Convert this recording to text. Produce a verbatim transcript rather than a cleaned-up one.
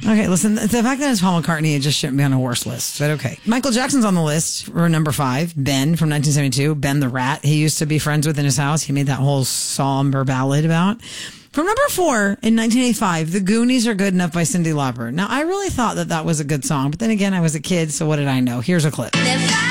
Okay, listen, the fact that it's Paul McCartney, it just shouldn't be on a worse list, but okay. Michael Jackson's on the list for number five. Ben from nineteen seventy-two. Ben the Rat, he used to be friends with in his house. He made that whole somber ballad about. From number four, in nineteen eighty-five, The Goonies Are Good Enough by Cyndi Lauper. Now, I really thought that that was a good song, but then again, I was a kid, so what did I know? Here's a clip.